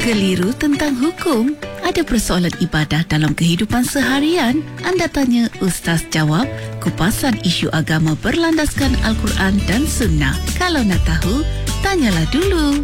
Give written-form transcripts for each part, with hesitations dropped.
Keliru tentang hukum? Ada persoalan ibadah dalam kehidupan seharian? Anda tanya, Ustaz jawab. Kupasan isu agama berlandaskan Al-Quran dan Sunnah. Kalau nak tahu, tanyalah dulu.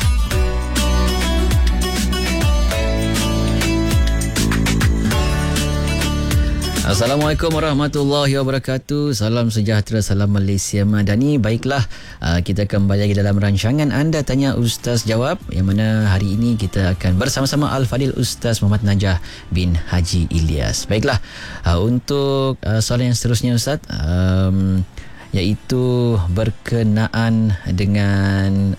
Assalamualaikum warahmatullahi wabarakatuh. Salam sejahtera, salam Malaysia Madani. Baiklah, kita kembali lagi dalam rancangan Anda Tanya Ustaz Jawab, yang mana hari ini kita akan bersama-sama Al-Fadil Ustaz Muhammad Najah bin Haji Ilyas. Baiklah, untuk soalan yang seterusnya Ustaz, iaitu berkenaan dengan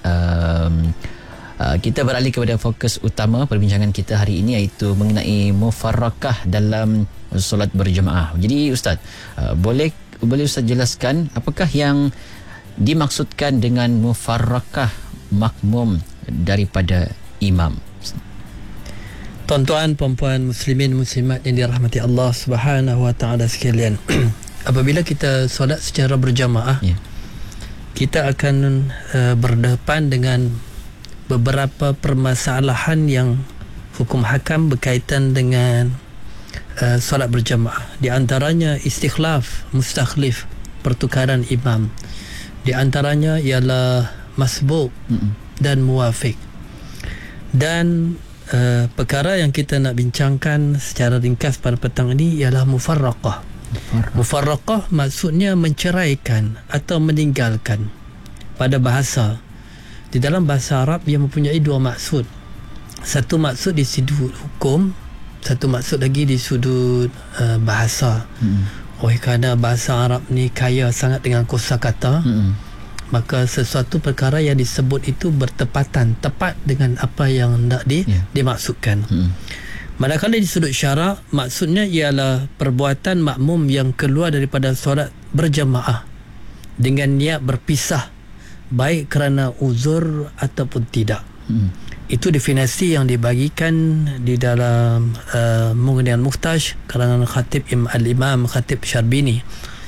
kita beralih kepada fokus utama perbincangan kita hari ini, iaitu mengenai mufarraqah dalam solat berjemaah. Jadi Ustaz, boleh Ustaz jelaskan apakah yang dimaksudkan dengan mufarraqah makmum daripada imam? Tuan-tuan, puan-puan, muslimin, muslimat yang dirahmati Allah Subhanahu wa taala sekalian. Apabila kita solat secara berjamaah, kita akan berdepan dengan beberapa permasalahan yang hukum hakam berkaitan dengan solat berjamaah. Di antaranya istikhlaf, mustakhlif, pertukaran imam. Di antaranya ialah masbuk dan muwafiq. Dan perkara yang kita nak bincangkan secara ringkas pada petang ini ialah mufarraqah. Mufarraqah maksudnya menceraikan atau meninggalkan. Pada bahasa, di dalam bahasa Arab ia mempunyai dua maksud. Satu maksud di sudut hukum, satu maksud lagi di sudut bahasa. Kerana bahasa Arab ni kaya sangat dengan kosakata, maka sesuatu perkara yang disebut itu bertepatan, tepat dengan apa yang nak dimaksudkan. Manakala di sudut syarak, maksudnya ialah perbuatan makmum yang keluar daripada solat berjamaah dengan niat berpisah, baik kerana uzur ataupun tidak. Itu definisi yang dibagikan di dalam Mughniyan Muhtaj karangan Khatib Al-Imam Khatib Syarbini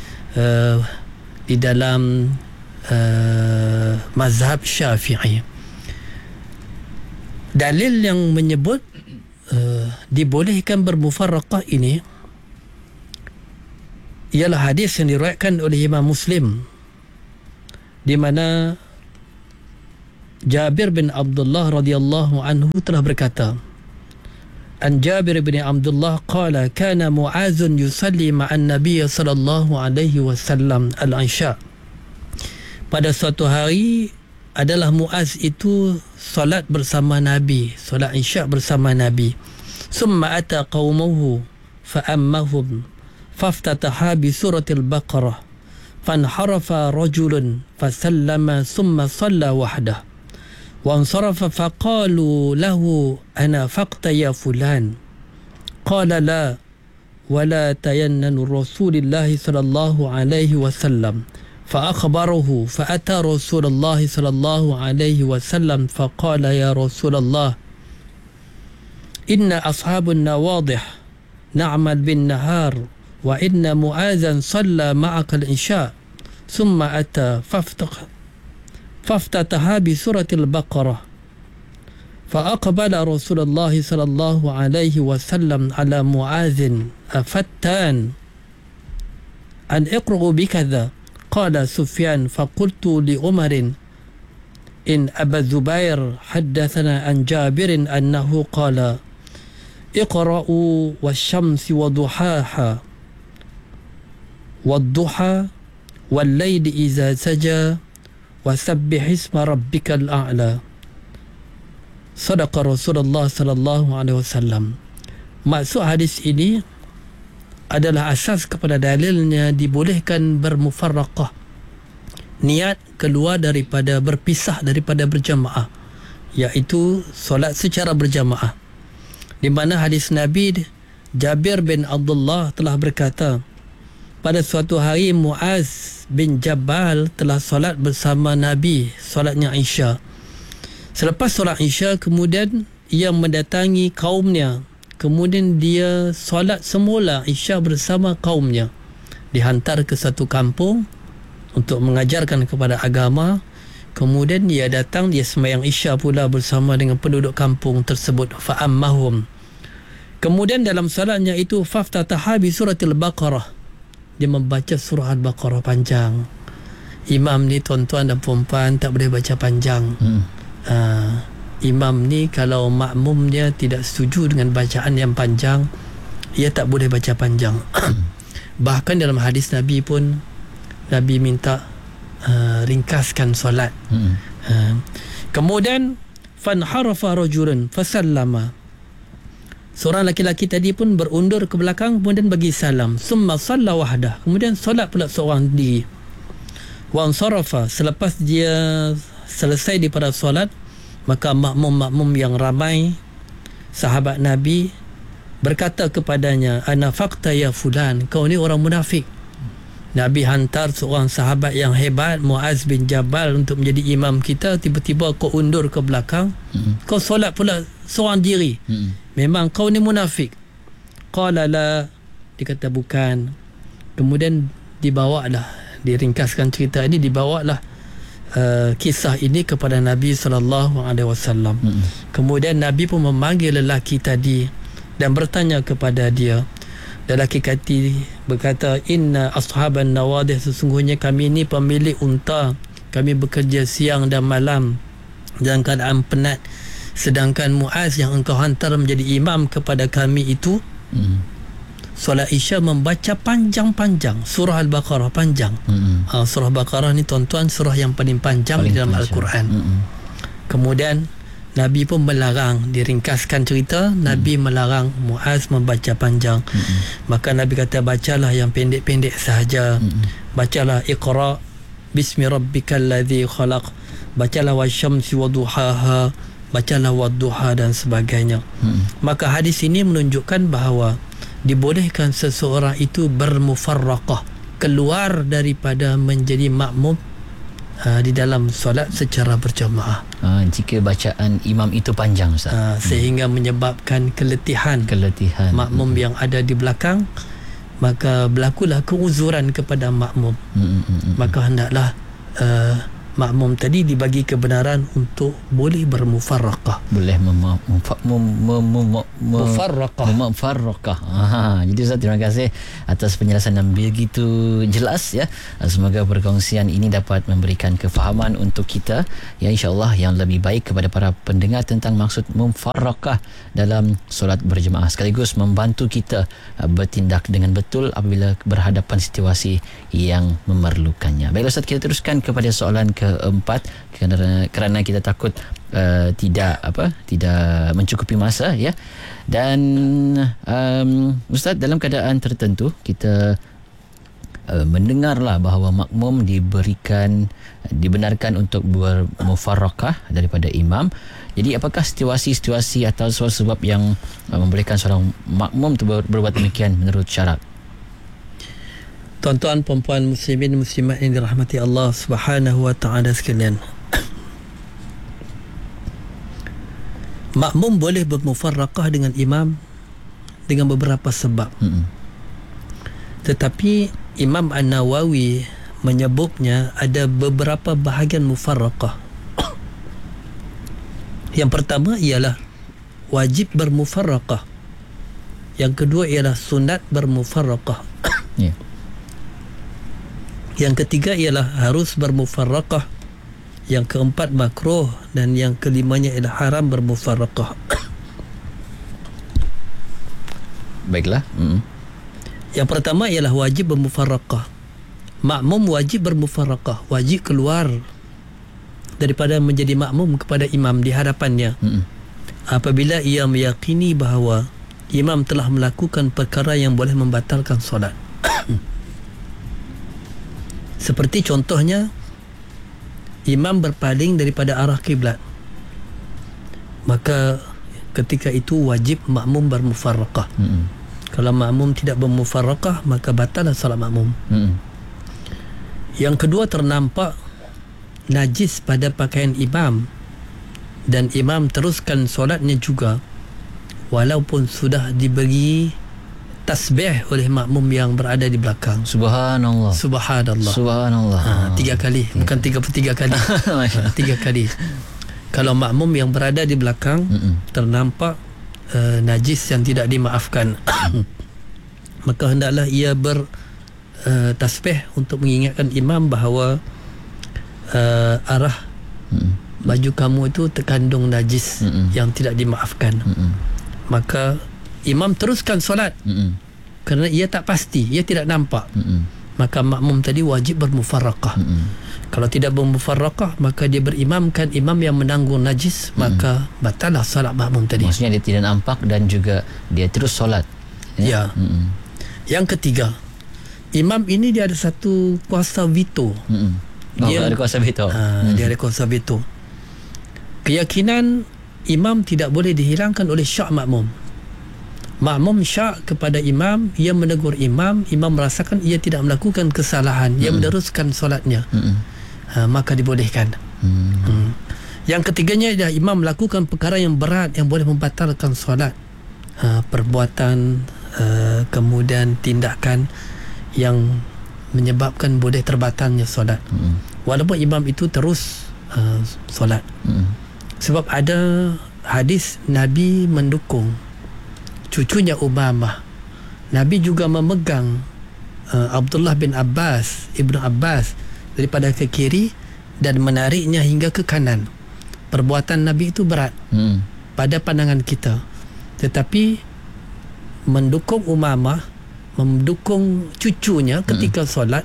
di dalam mazhab Syafi'i. Dalil yang menyebut dibolehkan bermufarraqah ini ialah hadis yang diriwayatkan oleh Imam Muslim, di mana Jabir bin Abdullah radhiyallahu anhu telah berkata, an Jabir bin Abdullah qala kana Mu'az yusalli ma'an Nabiy sallallahu alaihi wasallam al-Isha. Pada suatu hari adalah Mu'az itu solat bersama Nabi, solat Isya bersama Nabi. Summa ata qaumahu fa'ammahum faftataha bi suratil Baqarah fanharafa rajulun fasallama summa shalla wahdah وانصرف فقالوا له أنا فقت يا فلان قال لا ولا تينن رسول الله صلى الله عليه وسلم فأخبره فأتى رسول الله صلى الله عليه وسلم فقال يا رسول الله إن أصحاب النواضح نعمل بالنهار وإن معاذا صلى معك العشاء ثم أتى فافتتها بسورة البقرة فأقبل رسول الله صلى الله عليه وسلم على معاذ أفتان أن اقرأ بكذا قال سفيان فقلت لعمر إن أبا الزبير حدثنا عن جابر أنه قال اقرأوا والشمس وضحاها والضحى والليل إذا سجى وسبح اسم ربك الأعلى. صدق رسول الله صلى الله عليه وسلم. Maksud hadis ini adalah asas kepada dalilnya dibolehkan bermufarraqah, niat keluar daripada, berpisah daripada berjamaah, iaitu solat secara berjamaah. Di mana hadis Nabi, Jabir bin Abdullah telah berkata, pada suatu hari Mu'az bin Jabal telah solat bersama Nabi, solatnya Isya. Selepas solat Isya, kemudian ia mendatangi kaumnya. Kemudian dia solat semula Isya bersama kaumnya. Dihantar ke satu kampung untuk mengajarkan kepada agama. Kemudian dia datang, dia sembahyang Isya pula bersama dengan penduduk kampung tersebut. Fa'ammahum. Kemudian dalam salatnya itu faftataha bi suratil Baqarah. Dia membaca surah Al-Baqarah panjang. Imam ni tuan-tuan dan puan-puan tak boleh baca panjang. Imam ni kalau makmum dia tidak setuju dengan bacaan yang panjang, ia tak boleh baca panjang. Bahkan dalam hadis Nabi pun, Nabi minta ringkaskan solat. Kemudian fanharafa rajulun fasallama. Seorang laki-laki tadi pun berundur ke belakang kemudian bagi salam. Summa salla wahdah. Kemudian solat pula seorang diri. Wa ansarafa. Selepas dia selesai daripada solat, maka makmum-makmum yang ramai sahabat Nabi berkata kepadanya, ana fakta ya fulan, kau ni orang munafik. Nabi hantar seorang sahabat yang hebat, Muaz bin Jabal, untuk menjadi imam kita. Tiba-tiba kau undur ke belakang, kau solat pula seorang diri. Memang kau ni munafik. Qala la, dia kata bukan. Kemudian dibawalah, diringkaskan cerita ini, dibawalah kisah ini kepada Nabi SAW. Kemudian Nabi pun memanggil lelaki tadi dan bertanya kepada dia. Lelaki tadi berkata, inna ashaban nawadih, sesungguhnya kami ni pemilik unta, kami bekerja siang dan malam dalam keadaan penat, sedangkan Muaz yang engkau hantar menjadi imam kepada kami itu solat Isya membaca panjang-panjang surah Al-Baqarah panjang. Surah Al-Baqarah ni tuan-tuan surah yang paling panjang di dalam Al-Quran. Kemudian Nabi pun melarang, diringkaskan cerita, Nabi melarang Muaz membaca panjang. Maka Nabi kata bacalah yang pendek-pendek sahaja. Bacalah Iqra bismi rabbikal ladzi khalaq, bacalah wasyamsi waduhaha, bacalah wadduha dan sebagainya. Maka hadis ini menunjukkan bahawa dibolehkan seseorang itu bermufarraqah, keluar daripada menjadi makmum di dalam solat secara berjamaah. Jika bacaan imam itu panjang, Ustaz, sehingga menyebabkan keletihan makmum yang ada di belakang, maka berlakulah keuzuran kepada makmum. Maka hendaklah makmum tadi dibagi kebenaran untuk boleh bermufarraqah, boleh mufarraqah. Jadi Ustaz, terima kasih atas penjelasan yang begitu jelas ya. Semoga perkongsian ini dapat memberikan kefahaman untuk kita ya, insya-Allah, yang lebih baik kepada para pendengar tentang maksud mufarraqah dalam solat berjemaah, sekaligus membantu kita bertindak dengan betul apabila berhadapan situasi yang memerlukannya. Baiklah Ustaz, kita teruskan kepada soalan keempat, kerana kita takut tidak mencukupi masa ya. Dan Ustaz, dalam keadaan tertentu kita mendengarlah bahawa makmum dibenarkan untuk bermufarraqah daripada imam. Jadi apakah situasi-situasi atau sebab yang membolehkan seorang makmum itu berbuat demikian menurut syarak? Tuan-tuan, puan-puan, muslimin, muslimat yang dirahmati Allah Subhanahu wa ta'ala sekalian, makmum boleh bermufarraqah dengan imam dengan beberapa sebab. Tetapi Imam An-Nawawi menyebutnya ada beberapa bahagian mufarraqah. Yang pertama ialah wajib bermufarraqah. Yang kedua ialah sunat bermufarraqah. Yang ketiga ialah harus bermufarraqah. Yang keempat makruh, dan yang kelimanya ialah haram bermufarraqah. Baiklah. Yang pertama ialah wajib bermufarraqah. Makmum wajib bermufarraqah, wajib keluar daripada menjadi makmum kepada imam di hadapannya apabila ia meyakini bahawa imam telah melakukan perkara yang boleh membatalkan solat. Seperti contohnya, imam berpaling daripada arah kiblat, maka ketika itu wajib makmum bermufarraqah. Kalau makmum tidak bermufarraqah, maka batallah solat makmum. Yang kedua, ternampak najis pada pakaian imam dan imam teruskan solatnya juga walaupun sudah diberi tasbih oleh makmum yang berada di belakang. Subhanallah. Subhanallah. 3 kali, bukan 33 kali. 3 kali. Kalau makmum yang berada di belakang ternampak najis yang tidak dimaafkan, maka hendaklah ia tasbih untuk mengingatkan imam bahawa arah baju kamu itu terkandung najis yang tidak dimaafkan. Maka imam teruskan solat kerana ia tak pasti, ia tidak nampak. Maka makmum tadi wajib bermufarraqah. Kalau tidak bermufarraqah, maka dia berimamkan imam yang menanggung najis, maka batalah solat makmum tadi. Maksudnya dia tidak nampak dan juga dia terus solat. Ya. Yang ketiga, imam ini dia ada satu kuasa veto. Dia ada kuasa veto. Dia ada kuasa veto. Keyakinan imam tidak boleh dihilangkan oleh syak makmum. Makmum syak kepada imam, ia menegur imam, imam merasakan ia tidak melakukan kesalahan, ia meneruskan solatnya, maka dibolehkan. Yang ketiganya adalah imam melakukan perkara yang berat yang boleh membatalkan solat, perbuatan, kemudian tindakan yang menyebabkan boleh terbatalnya solat, walaupun imam itu terus solat. Sebab ada hadis Nabi mendukung cucunya Umamah. Nabi juga memegang Abdullah bin Abbas, Ibnu Abbas, daripada ke kiri dan menariknya hingga ke kanan. Perbuatan Nabi itu berat pada pandangan kita, tetapi mendukung Umamah, mendukung cucunya ketika solat,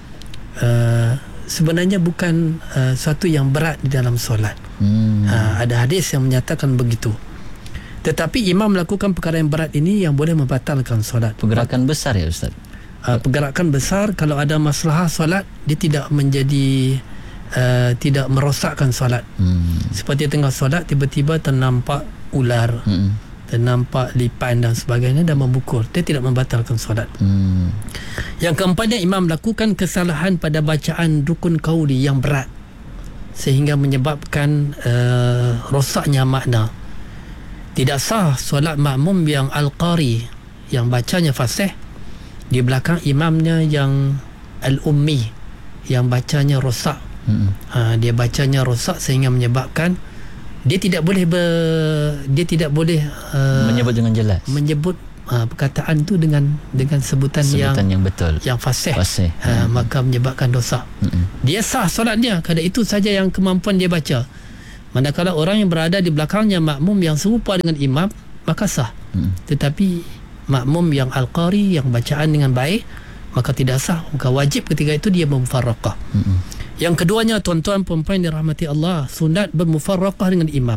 sebenarnya bukan suatu yang berat di dalam solat. Ada hadis yang menyatakan begitu. Tetapi imam melakukan perkara yang berat ini yang boleh membatalkan solat. Pergerakan besar ya Ustaz? Pergerakan besar, kalau ada masalah solat, dia tidak menjadi tidak merosakkan solat. Seperti tengah solat tiba-tiba ternampak ular, ternampak lipan dan sebagainya dan membukul, dia tidak membatalkan solat. Yang keempatnya, imam melakukan kesalahan pada bacaan rukun qauli yang berat sehingga menyebabkan rosaknya makna. Tidak sah solat makmum yang al-qari, yang bacanya fasih, di belakang imamnya yang al-ummi, yang bacanya rosak. Dia bacanya rosak sehingga menyebabkan dia tidak boleh menyebut dengan jelas, menyebut perkataan tu dengan sebutan yang betul, yang fasih. Maka menyebabkan dosa. Dia sah solatnya kerana itu saja yang kemampuan dia baca. Manakala orang yang berada di belakangnya makmum yang serupa dengan imam, maka sah. Tetapi makmum yang al-qari, yang bacaan dengan baik, maka tidak sah. Maka wajib ketika itu dia bermufarraqah. Yang keduanya, tuan-tuan puan-puan dirahmati Allah, sunat bermufarraqah dengan imam.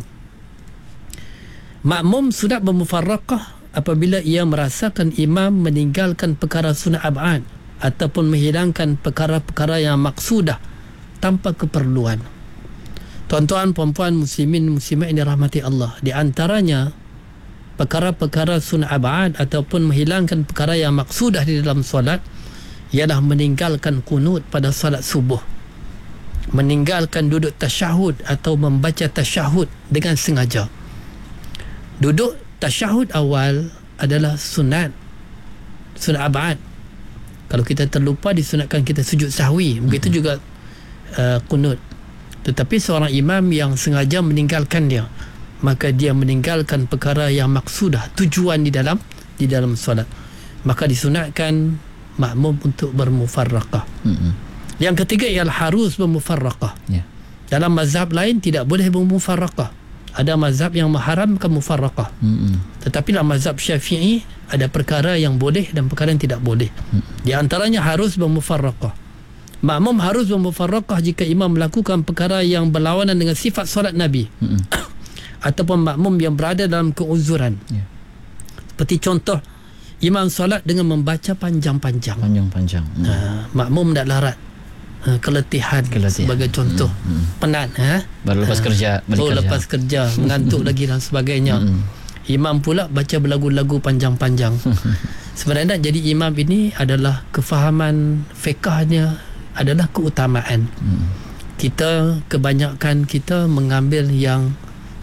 Makmum sunat bermufarraqah apabila ia merasakan imam meninggalkan perkara sunat ab'ad ataupun menghilangkan perkara-perkara yang maksudah tanpa keperluan. Tuan-tuan, puan-puan, muslimin, muslimat yang dirahmati Allah, di antaranya perkara-perkara sunat ab'ad ataupun menghilangkan perkara yang maksudah di dalam solat ialah meninggalkan qunut pada solat subuh, meninggalkan duduk tasyahud atau membaca tasyahud dengan sengaja. Duduk tasyahud awal adalah sunat ab'ad. Kalau kita terlupa, disunatkan kita sujud sahwi. Begitu juga qunut. Tetapi seorang imam yang sengaja meninggalkan dia, maka dia meninggalkan perkara yang maksudah, tujuan di dalam solat, maka disunatkan makmum untuk bermufarraqah. Yang ketiga ialah harus bermufarraqah. Dalam mazhab lain tidak boleh bermufarraqah. Ada mazhab yang mengharamkan mufarraqah. Tetapi dalam mazhab Syafi'i ada perkara yang boleh dan perkara yang tidak boleh. Di antaranya harus bermufarraqah. Makmum harus bermufarraqah jika imam melakukan perkara yang berlawanan dengan sifat solat Nabi. Ataupun makmum yang berada dalam keuzuran. Seperti contoh, imam solat dengan membaca panjang-panjang. Makmum tak larat, keletihan sebagai contoh. Penat, baru lepas kerja, lepas kerja mengantuk lagi dan sebagainya. Imam pula baca berlagu-lagu panjang-panjang. Sebenarnya jadi imam ini adalah kefahaman fiqahnya adalah keutamaan. Kebanyakan kita mengambil yang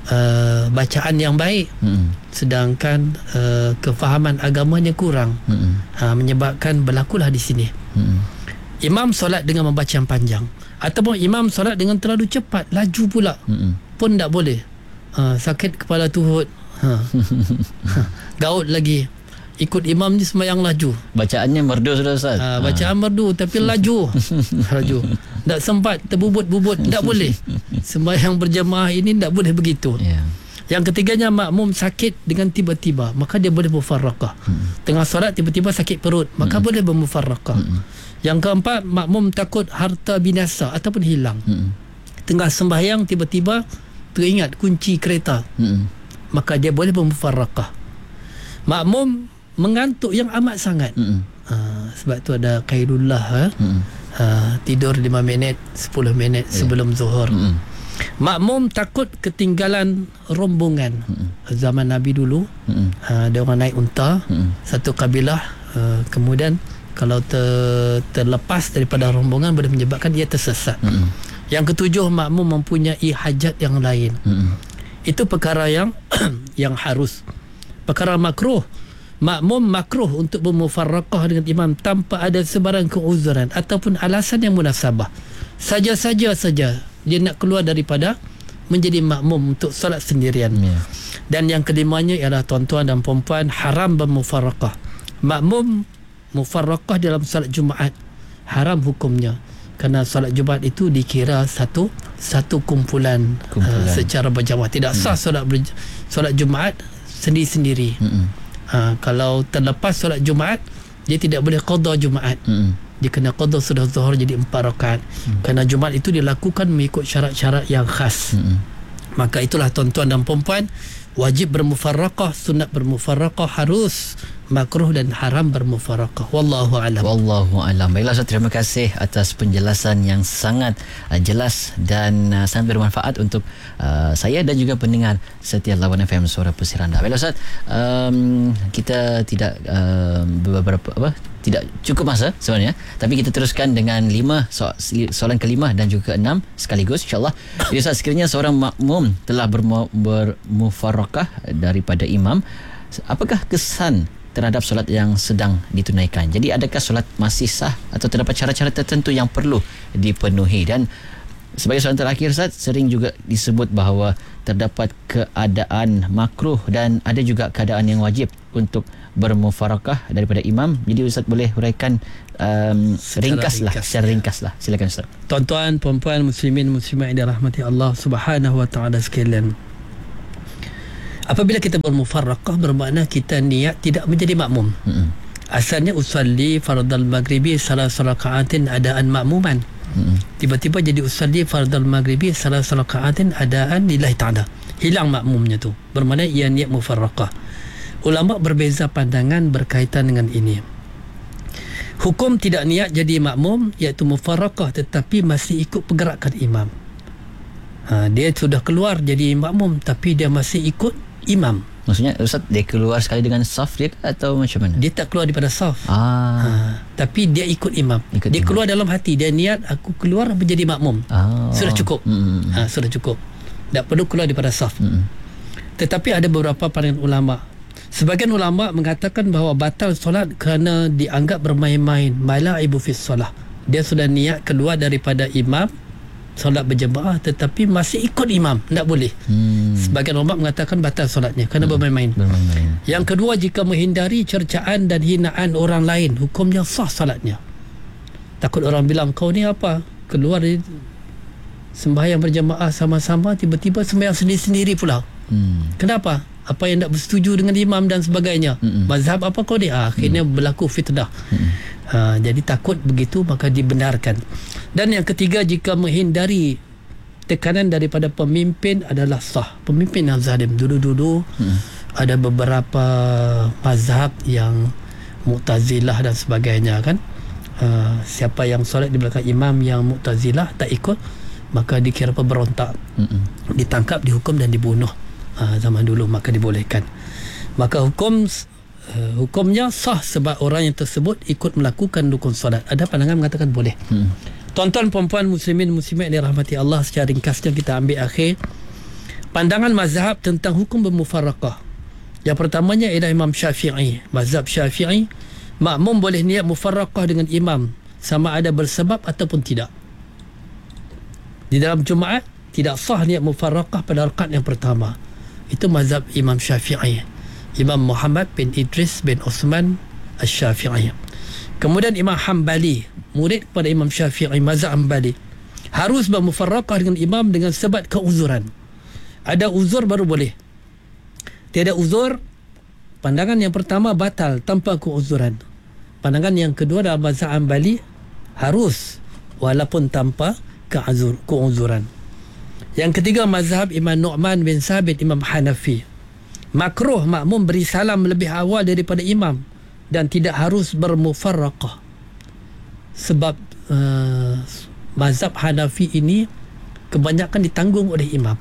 bacaan yang baik, sedangkan kefahaman agamanya kurang, menyebabkan berlakulah di sini. Imam solat dengan membaca yang panjang, ataupun imam solat dengan terlalu cepat, laju pula, pun tak boleh. Sakit kepala tuhut, gaut lagi, ikut imam ni sembahyang laju. Bacaannya merdu sudah Ustaz. Bacaan merdu tapi laju. Laju. Tak sempat terbubut-bubut, tak boleh. Sembahyang berjamaah ini tak boleh begitu. Yang ketiganya, makmum sakit dengan tiba-tiba, maka dia boleh mufarraqah. Tengah solat tiba-tiba sakit perut, maka boleh bermufarraqah. Yang keempat, makmum takut harta binasa ataupun hilang. Tengah sembahyang tiba-tiba teringat kunci kereta, maka dia boleh bermufarraqah. Makmum mengantuk yang amat sangat, sebab tu ada qailullah, tidur 5 minit 10 minit sebelum zuhur. Makmum takut ketinggalan rombongan. Zaman Nabi dulu, ada orang naik unta, satu kabilah, kemudian kalau terlepas daripada rombongan boleh menyebabkan dia tersesat. Yang ketujuh, makmum mempunyai hajat yang lain. Itu perkara yang yang harus. Perkara makruh, makmum makruh untuk bermufarraqah dengan imam tanpa ada sebarang keuzuran ataupun alasan yang munasabah. Saja-saja dia nak keluar daripada menjadi makmum untuk solat sendirian. Dan yang kelimanya ialah, tuan-tuan dan puan-puan, haram bermufarraqah. Makmum mufarraqah dalam solat Jumaat haram hukumnya, kerana solat Jumaat itu dikira satu kumpulan. Secara berjamaah. Tidak sah solat Jumaat sendiri-sendiri. Kalau terlepas solat Jumaat, dia tidak boleh qada Jumaat. Dia kena qada sudah zuhur jadi 4 rakaat. Kerana Jumaat itu dilakukan mengikut syarat-syarat yang khas. Maka itulah, tuan-tuan dan puan-puan, wajib bermufarraqah, sunat bermufarraqah, harus, makruh dan haram bermufarraqah. Wallahu a'lam. Wallahu a'lam. Baiklah Ustaz, terima kasih atas penjelasan yang sangat jelas dan sangat bermanfaat untuk saya dan juga pendengar setia Lawan FM Suara Pesisir Anda. Baiklah Ustaz, kita tidak tidak cukup masa sebenarnya, tapi kita teruskan dengan 5 soalan ke-5 dan juga ke-6 sekaligus insya-Allah. Jadi Ustaz, sekiranya seorang makmum telah bermufarraqah daripada imam, apakah kesan terhadap solat yang sedang ditunaikan? Jadi adakah solat masih sah atau terdapat cara-cara tertentu yang perlu dipenuhi? Dan sebagai soalan terakhir Ustaz, sering juga disebut bahawa terdapat keadaan makruh dan ada juga keadaan yang wajib untuk bermufarraqah daripada imam. Jadi Ustaz boleh huraikan secara ringkas lah. Silakan Ustaz. Tuan-tuan, puan-puan, muslimin, muslimat yang dirahmati Allah Subhanahu wa taala sekalian, apabila kita bermufarraqah, bermakna kita niat tidak menjadi makmum. Asalnya usalli fardal maghribi salah rakaatin adaan makmuman. Tiba-tiba jadi usalli fardal maghribi salah rakaatin adaan lillahi ta'ala. Hilang makmumnya tu. Bermakna ia niat mufarraqah. Ulama berbeza pandangan berkaitan dengan ini. Hukum tidak niat jadi makmum, iaitu mufarraqah, tetapi masih ikut pergerakan imam. Dia sudah keluar jadi makmum tapi dia masih ikut imam. Maksudnya Ustaz, dia keluar sekali dengan saf dia atau macam mana? Dia tak keluar daripada saf. Tapi dia ikut imam. Dia keluar dalam hati, dia niat aku keluar menjadi makmum. Sudah cukup. Sudah cukup. Tak perlu keluar daripada saf. Tetapi ada beberapa pandangan ulama. Sebagian ulama mengatakan bahawa batal solat kerana dianggap bermain-main, malaibu fis solah. Dia sudah niat keluar daripada imam, solat berjemaah, tetapi masih ikut imam, tak boleh. Sebagian ulama mengatakan batal solatnya kerana bermain-main. Yang kedua, jika menghindari cercaan dan hinaan orang lain, hukumnya sah solatnya. Takut orang bilang, kau ni apa? Keluar dari sembahyang berjemaah sama-sama, tiba-tiba sembahyang sendiri-sendiri pula. Kenapa? Apa yang tak bersetuju dengan imam dan sebagainya. Mazhab apa kau ni? Akhirnya berlaku fitnah. Jadi takut begitu, maka dibenarkan. Dan yang ketiga, jika menghindari tekanan daripada pemimpin adalah sah. Pemimpin yang zalim. Dulu-dulu ada beberapa mazhab yang Mu'tazilah dan sebagainya kan. Siapa yang solat di belakang imam yang Mu'tazilah tak ikut, maka dikira pemberontak. Ditangkap, dihukum dan dibunuh. Zaman dulu, maka dibolehkan. Maka hukumnya sah sebab orang yang tersebut ikut melakukan rukun solat. Ada pandangan mengatakan boleh. Tuan-tuan, puan-puan, muslimin, muslimat yang dirahmati Allah, secara ringkasnya kita ambil akhir. pandangan mazhab tentang hukum bermufaraqah. Yang pertamanya ialah Imam Syafi'i. Mazhab Syafi'i, makmum boleh niat mufaraqah dengan imam sama ada bersebab ataupun tidak. Di dalam Jumaat tidak sah niat mufaraqah pada rakaat yang pertama. Itu mazhab Imam Syafi'i, Imam Muhammad bin Idris bin Uthman Asy-Syafi'i. Kemudian Imam Hanbali, murid kepada Imam Syafi'i, mazhab Hanbali, harus bermufaraqah dengan imam dengan sebab keuzuran. Ada uzur baru boleh. Tiada uzur, pandangan yang pertama batal tanpa keuzuran. Pandangan yang kedua dalam mazhab Hanbali, harus walaupun tanpa keuzuran. Yang ketiga mazhab Imam Nu'man bin Sabit, Imam Hanafi. Makruh makmum beri salam lebih awal daripada imam dan tidak harus bermufaraqah. Sebab mazhab Hanafi ini kebanyakan ditanggung oleh imam.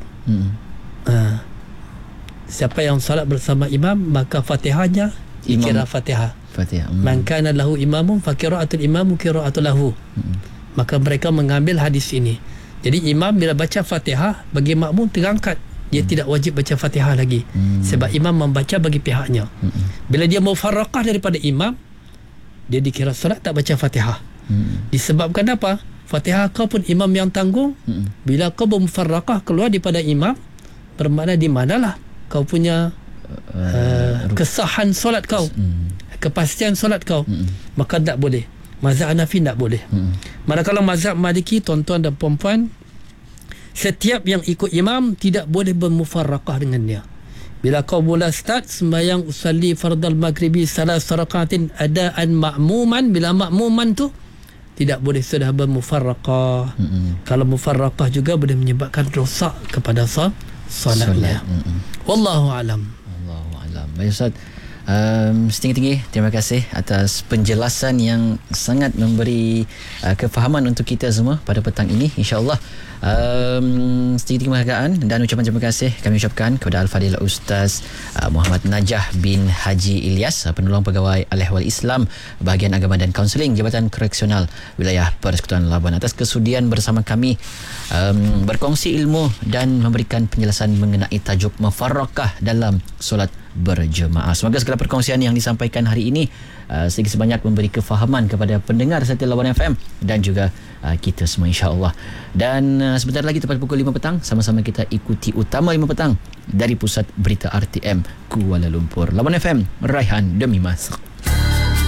Siapa yang salat bersama imam, maka Fatihahnya dikira Fatihah. Man kana lahu imamun fa qira'atul imamu qira'atul lahu. Maka mereka mengambil hadis ini. Jadi imam bila baca Fatihah, bagi makmum terangkat dia tidak wajib baca Fatihah lagi, sebab imam membaca bagi pihaknya. Bila dia mufaraqah daripada imam, dia dikira salat tak baca Fatihah. Disebabkan apa? Fatihah kau pun imam yang tanggung. Bila kau bermufaraqah keluar daripada imam, bermakna di manalah kau punya kesahan solat kau, kepastian solat kau. Maka tak boleh. Mazhab Hanafi tak boleh. Manakala mazhab Maliki, tuan-tuan dan puan-puan, setiap yang ikut imam tidak boleh bermufaraqah dengannya. Bila kau mula start sembahyang usalli fardal maghribi salas rakaatin adaan ma'muman, bila ma'muman tu tidak boleh sudah bermufaraqah. Kalau mufaraqah juga boleh menyebabkan rosak kepada solatnya. Wallahu alam. Wallahu alam. Baik Ustaz, setinggi-tinggi terima kasih atas penjelasan yang sangat memberi kefahaman untuk kita semua pada petang ini. InsyaAllah setinggi-tinggi penghargaan dan ucapan terima kasih kami ucapkan kepada Al-Fadil Ustaz Muhammad Najah bin Haji Ilyas, penolong pegawai Al-Ehwal Islam Bahagian Agama dan Kaunseling Jabatan Koreksional Wilayah Persekutuan Labuan, atas kesudian bersama kami berkongsi ilmu dan memberikan penjelasan mengenai tajuk mufaraqah dalam solat berjemaah. Semoga segala perkongsian yang disampaikan hari ini sedikit sebanyak memberi kefahaman kepada pendengar setia Labuan FM dan juga kita semua, insya-Allah. Dan sebentar lagi tepat pukul 5 petang, sama-sama kita ikuti Utama 5 petang dari Pusat Berita RTM Kuala Lumpur. Labuan FM, Raihan demi Mas.